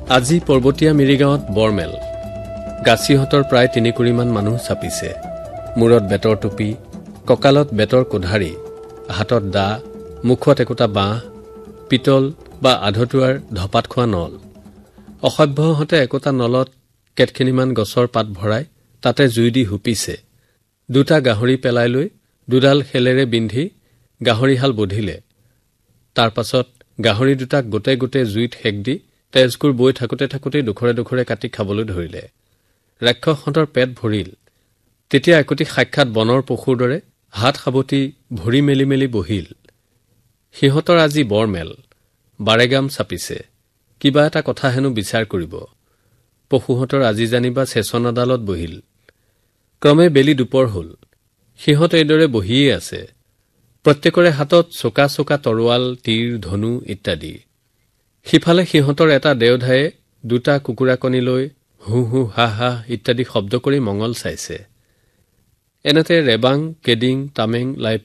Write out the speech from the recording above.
আজি পৰ্বতীয়া মিৰিগাঁৱত বৰমেল। গাছিহঁতৰ প্ৰায় ৩ কুৰিমান মানুহ চাপিছে। মূৰত বেতৰ টুপি, কঁকালত বেতৰ কোধাৰি, হাতত দা, মুখত একোটা বাঁহ, পিতল বা আধতুৱাৰ ধপাত খোৱা নল। অসভ্যহঁতে একোটা নলত কেটখিনিমান গছৰ পাত ভৰাই তাতে জুই দি হুপিছে। 2টা গাহৰি পেলাই লৈ 2ডাল খেলেৰে বিন্ধি গাহৰিহাল বধিলে। তাৰ পাছত গাহৰি 2টাক গোটে গোটে জুইত সেক দি তেজকুৰ বৈ থাকোঁতে দুখৰে দুখৰে কাটি খাবলৈ ধৰিলে। ৰাক্ষসহঁতৰ পেট ভৰিল। তেতিয়া একোটি সাক্ষাৎ বনৰ পশুৰ দৰে হাত সাৱটি ভৰি মেলি মেলি বহিল। সিহঁতৰ আজি বৰমেল। বাৰেগাম চাপিছে। কিবা এটা কথা হেনো বিচাৰ কৰিব। পশুহঁতৰ আজি জানিবা চেচন আদালত বহিল। ক্ৰমে বেলি দুপৰ হল। সিহঁত এইদৰে বহিয়েই আছে। প্ৰত্যেকৰে হাতত চোকা চোকা তৰোৱাল, তীৰ, ধনু ইত্যাদি। সিফালে সিহঁতৰ এটা দেওধায়ে 2টা কুকুৰা কণী লৈ হু হু হা হা ইত্যাদি শব্দ কৰি মঙল চাইছে। এনেতে ৰেবাং, কেডিং, তামেং, লাই